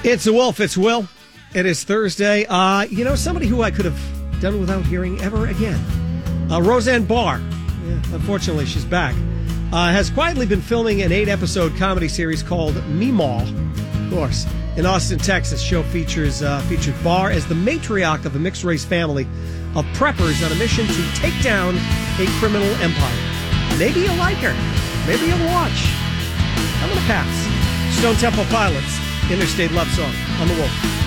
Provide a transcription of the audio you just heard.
It's a Wolf. It's Will. It is Thursday. Somebody who I could have done without hearing ever again. Roseanne Barr. Yeah, unfortunately, she's back. Has quietly been filming an 8-episode comedy series called Meemaw. Of course, in Austin, Texas. Show featured Barr as the matriarch of a mixed-race family of preppers on a mission to take down a criminal empire. Maybe you'll like her. Maybe you'll watch. I'm going to pass. Stone Temple Pilots, Interstate Love Song on the Wolf.